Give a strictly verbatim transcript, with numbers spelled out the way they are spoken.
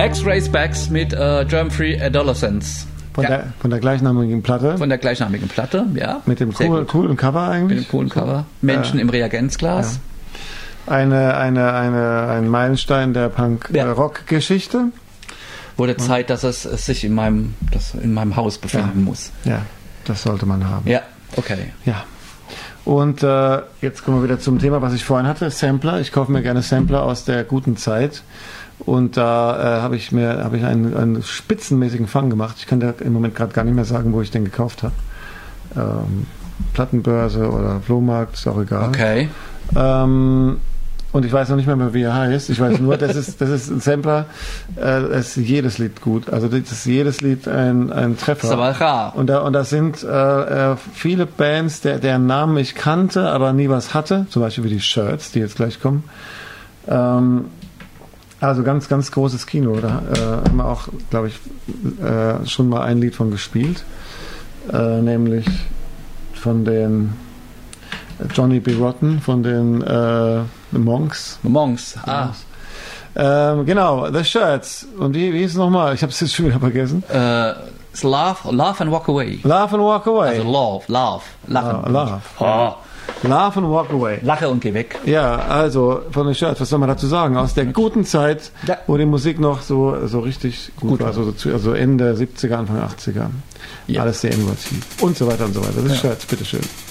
X-Rays Backs mit äh, Germ-Free Adolescence. Von, ja. der, von der gleichnamigen Platte. Von der gleichnamigen Platte, ja. Mit dem cool, coolen Cover eigentlich. Mit dem coolen Cover. Menschen äh, im Reagenzglas. Ja. Eine, eine, eine, ein Meilenstein der Punk-Rock-Geschichte. Ja. Wurde Zeit, dass es, es sich in meinem, das in meinem Haus befinden ja. muss. Ja, das sollte man haben. Ja, okay. Ja. Und äh, jetzt kommen wir wieder zum Thema, was ich vorhin hatte, Sampler. Ich kaufe mir gerne Sampler aus der guten Zeit. Und da äh, habe ich mir habe ich einen, einen spitzenmäßigen Fang gemacht. Ich kann dir im Moment gerade gar nicht mehr sagen, wo ich den gekauft habe. Ähm, Plattenbörse oder Flohmarkt, ist auch egal. Okay. Ähm, und ich weiß noch nicht mehr, wie er heißt. Ich weiß nur, das ist, das ist ein Sampler, äh, ist jedes Lied gut. Also das ist jedes Lied ein, ein Treffer. Das ist aber rar. Und da, und das sind äh, viele Bands, der, deren Namen ich kannte, aber nie was hatte. Zum Beispiel wie die Shirts, die jetzt gleich kommen. Ähm, Also ganz, ganz großes Kino. Da äh, haben wir auch, glaube ich, äh, schon mal ein Lied von gespielt. Äh, nämlich von den Johnny B. Rotten, von den äh, Monks. Monks, ah. Ähm, genau, The Shirts. Und wie, wie hieß es nochmal? Ich habe es jetzt schon wieder vergessen. Äh, Laugh, laugh and Walk Away. Laugh and Walk Away. Also Love, Love. Lachen. Ah, love. Oh. Laugh and Walk Away. Lache und geh weg. Ja, also von den Shirts, was soll man dazu sagen? Aus der guten Zeit, ja. wo die Musik noch so, so richtig gut, gut war, also, also Ende der siebziger, Anfang achtziger. Ja. Alles sehr innovativ. Und so weiter und so weiter. Das ist ja. Shirts, bitteschön.